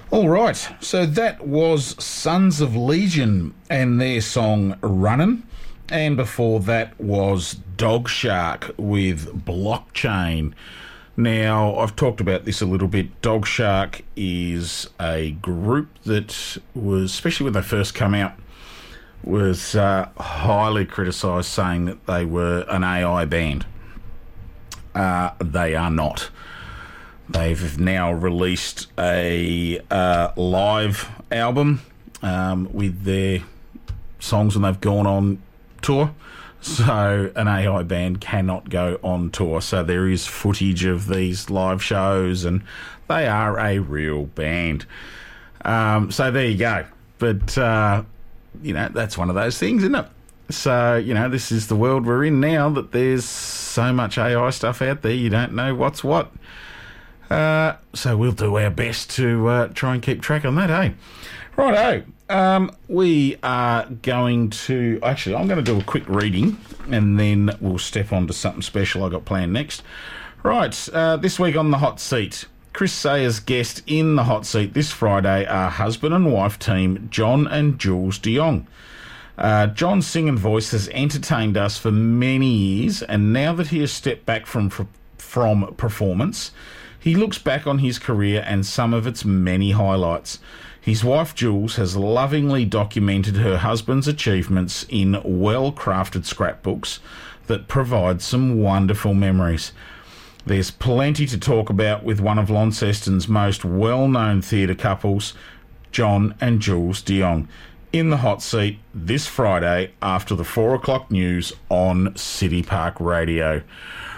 All right, so that was Sons of Legion and their song Runnin', and before that was Dog Shark with Blockchain. Now, I've talked about this a little bit. Dog Shark is a group that was, especially when they first come out, was highly criticised, saying that they were an AI band. They are not. They've now released a live album with their songs, and they've gone on tour. So an AI band cannot go on tour. So there is footage of these live shows, and they are a real band. So there you go. But, that's one of those things, isn't it? So, this is the world we're in now, that there's so much AI stuff out there, you don't know what's what. So we'll do our best to try and keep track on that, eh? Righto. We are going to... Actually, I'm going to do a quick reading, and then we'll step on to something special I got planned next. Right, this week on The Hot Seat, Chris Sayers' guest in The Hot Seat this Friday are husband and wife team John and Jules de Jong. John's singing voice has entertained us for many years, and now that he has stepped back from performance, he looks back on his career and some of its many highlights. His wife Jules has lovingly documented her husband's achievements in well-crafted scrapbooks that provide some wonderful memories. There's plenty to talk about with one of Launceston's most well-known theatre couples, John and Jules de Jong, in The Hot Seat this Friday after the 4 o'clock news on City Park Radio.